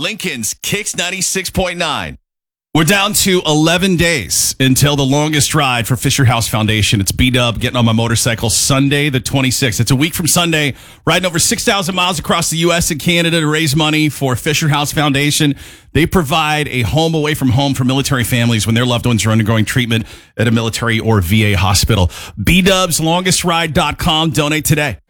Lincoln's Kicks 96.9. We're down to 11 days until the longest ride for Fisher House Foundation. It's B-Dub getting on my motorcycle Sunday the 26th. It's a week from Sunday, riding over 6,000 miles across the U.S. and Canada to raise money for Fisher House Foundation. They provide a home away from home for military families when their loved ones are undergoing treatment at a military or VA hospital. BDubsLongestRide.com. Donate today.